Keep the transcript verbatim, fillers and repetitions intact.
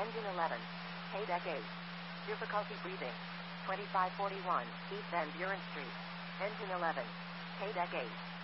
Engine eleven. K-Deck eight. Difficulty breathing. twenty-five forty-one, East Van Buren Street. Engine eleven. K-Deck eight.